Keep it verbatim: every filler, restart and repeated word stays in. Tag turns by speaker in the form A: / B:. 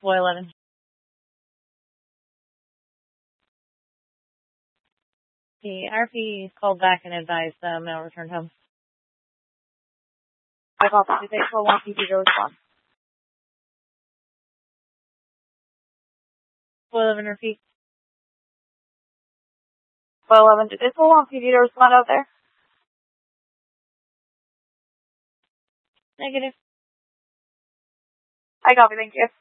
A: Boy eleven. The R P called back and advised the mail returned home.
B: I copy. Did they call one P P to respond?
A: Boy eleven, repeat.
B: Boy eleven, did they call one P P to respond out there?
A: Negative.
B: I copy, thank you.